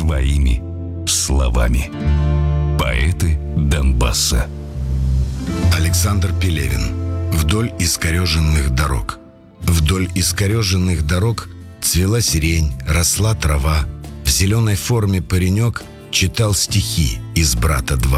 своими словами. Поэты Донбасса. Александр Пелевин. Вдоль искореженных дорог. Вдоль искореженных дорог цвела сирень, росла трава. В зеленой форме паренек читал стихи из «Брата 2».